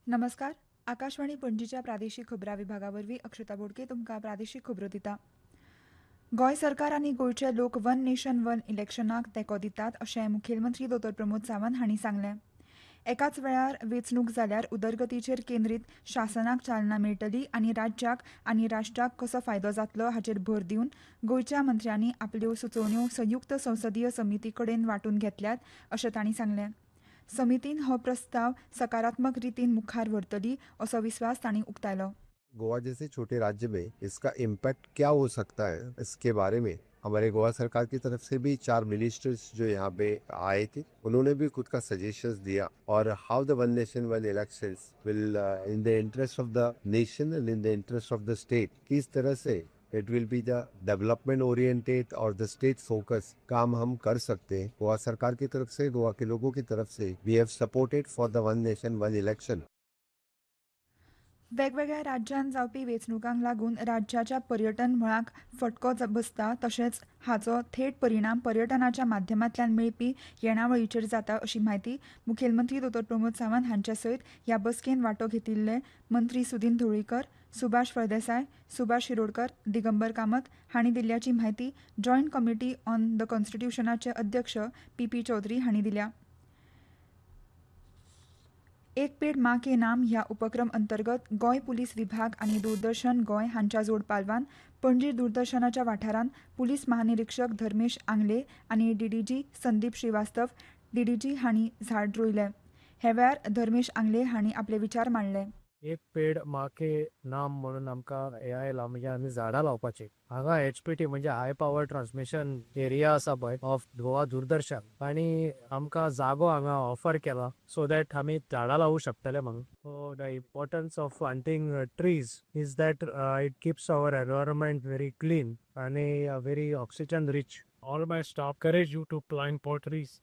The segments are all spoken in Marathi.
नमस्कार. आकाशवाणी पणजीच्या प्रादेशीक खबरां विभागावरवीं अक्षता बोडके तुमकां प्रादेशीक खबरो दिता. गोंय सरकार आनी गोंयचे लोक वन नेशन वन इलेक्शनाक तेंको दितात अशें मुखेलमंत्री दोतोर प्रमोद सावंत हांणी सांगलें. एकाच वेळार वेंचणूक जाल्यार उदरगतीचेर केंद्रीत शासनाक चालना मेळटली आनी राज्याक आनी राष्ट्राक कसो फायदो जातलो हाचेर भर दिवन गोंयच्या मंत्र्यांनी आपल्यो सुचोवण्यो संयुक्त संसदीय समिती कडेन वांटून घेतल्यात अशें तांणी सांगलें. समितीन हो प्रस्ताव सकारात्मक रितीन मुखार व्हरतली असो विस्वास तांणी उक्तायलो. गोवा जैसे छोटे राज्य में इसका इम्पैक्ट क्या हो सकता है, इसके बारे में हमारे गोवा सरकार की तरफ से भी 4 मिनिस्टर्स जो यहाँ पे आए थे, उन्होंने भी खुद का सजेशंस दिया और हाउ the one nation one elections will in the interest of the nation and in the interest of the state, किस तरह से it will be the development oriented और द स्टेट फोकस काम हम कर सकते हैं. गोवा सरकार की तरफ से, गोवा के लोगों की तरफ से we have supported for the one nation one election. वेगवेगळ्या राज्यांत जावपी वेंचणुकांक लागून राज्याच्या पर्यटन मळाक फटको बसता तशेंच हाचो थेट परिणाम पर्यटनाच्या माध्यमांतल्यान मेळपी येणावळीचेर जाता अशी म्हायती मुखेलमंत्री दोतोर प्रमोद सावंत हांचे सयत ह्या बसकेंत वांटो घेतिल्ले मंत्री सुदीन ढवळीकर, सुभाष फळदेसाय, सुभाष शिरोडकर, दिगंबर कामत हांणी दिल्ल्याची म्हायती जॉयंट कमिटी ऑन द कॉन्स्टिट्यूशनाचे अध्यक्ष पी चौधरी हांणी दिल्या. एक पेड माँ के नाम ह्या उपक्रम अंतर्गत गोंय पुलीस विभाग आनी दूरदर्शन गोंय हांच्या जोड पालवान पणजी दूरदर्शनाच्या वाठारांत पुलीस महानिरीक्षक धर्मेश आंगले आनी डीडीजी संदीप श्रीवास्तव डीडीजी हांणी झाड रोयलें. हे वेळार धर्मेश आंगले हांणी आपले विचार मांडले. एक पेड माके नाम म्हणून आमकां हे आयला म्हणजे आमी झाडां लावपाची. हांगा एचपीटी म्हणजे हाय पॉवर ट्रान्समिशन एरिया आसा पळय ऑफ गोवा दूरदर्शन आनी आमकां जागो हांगा ऑफर केला सो दॅट आमी झाडां लावूं शकतले म्हणून. So the importance of planting trees is that it keeps our environment very clean आनी very oxygen rich. All my staff encourage you to plant more trees.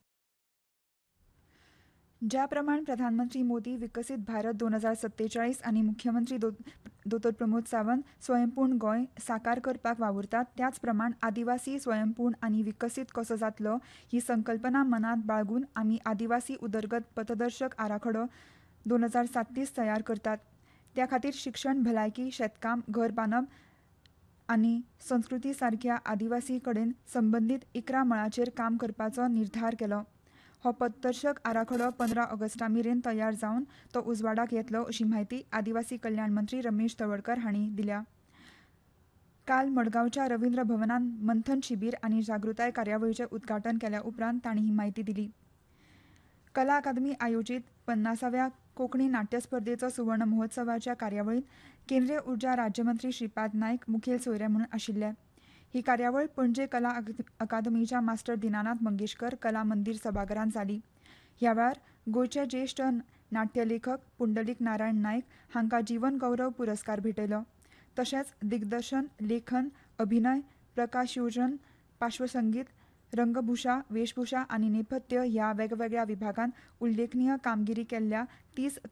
ज्या प्रमाण प्रधानमंत्री मोदी विकसीत भारत 2047 आनी मुख्यमंत्री दोतोर प्रमोद सावंत स्वयंपूर्ण गोंय साकार करपाक वावुरतात त्याच प्रमाण आदिवासी स्वयंपूर्ण आनी विकसीत कसो जातलो ही संकल्पना मनात बाळगून आमी आदिवासी उदरगत पथदर्शक आराखडो 2037 तयार करतात. त्या खातीर शिक्षण, भलायकी, शेतकाम, घर बांदप आनी संस्कृती सारख्या आदिवासी कडेन संबंदीत 11 मळांचेर काम करपाचो निर्धार केलो. हो पथदर्शक आराखडो 15 ऑगस्टा मेरेन तयार जावन तो उजवाडाक येतलो अशी म्हायती आदिवासी कल्याण मंत्री रमेश तवडकर हांणी दिल्या. काल मडगांवच्या रवींद्र भवनांत मंथन शिबीर आनी जागृताय कार्यावळीचें उद्घाटन केल्या उपरांत तांणी ही म्हायती दिली. कला अकादमी आयोजीत 50व्या कोंकणी नाट्य स्पर्धेचो सुवर्ण महोत्सवाच्या कार्यावळींत केंद्रीय उर्जा राज्यमंत्री श्रीपाद नायक मुखेल सोयरे म्हणून आशिल्ले. ही कार्यावळ पणजे कला अकादमीच्या मास्टर दिनानाथ मंगेशकर कला मंदिर सभाघरांत जाली. ह्या वेळार गोंयचे ज्येश्ठ नाट्यलेखक पुंडलीक नारायण नायक हांकां जीवन गौरव पुरस्कार भेटयलो. तशेंच दिग्दर्शन, लेखन, अभिनय, प्रकाश योजन, पार्श्वसंगीत, रंगभूषा, वेशभूषा आनी नेपथ्य ह्या वेगवेगळ्या विभागांत उल्लेखनीय कामगिरी केल्ल्या 30